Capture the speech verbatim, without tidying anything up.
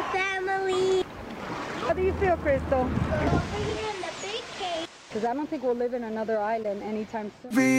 my family. How do you feel, Crystal? Over here in the big cave. Because I don't think we'll live in another island anytime soon.